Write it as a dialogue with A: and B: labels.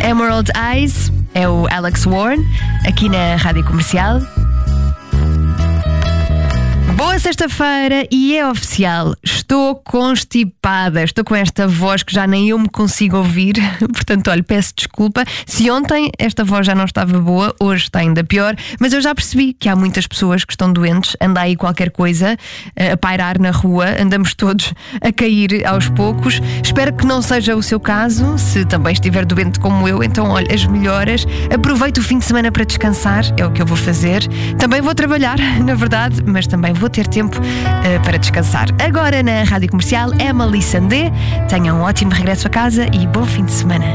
A: Emerald Eyes é o Alex Warren, aqui na Rádio Comercial. Boa sexta-feira e é oficial, estou constipada, estou com esta voz que já nem eu me consigo ouvir, portanto, olha, peço desculpa. Se ontem esta voz já não estava boa, hoje está ainda pior, mas eu já percebi que há muitas pessoas que estão doentes, anda aí qualquer coisa a pairar na rua, andamos todos a cair aos poucos. Espero que não seja o seu caso, se também estiver doente como eu, então olha, as melhoras. Aproveito o fim de semana para descansar, é o que eu vou fazer. Também vou trabalhar, na verdade, mas também vou ter tempo para descansar. Agora na Rádio Comercial, Emily Sandé. Tenham um ótimo regresso a casa e bom fim de semana.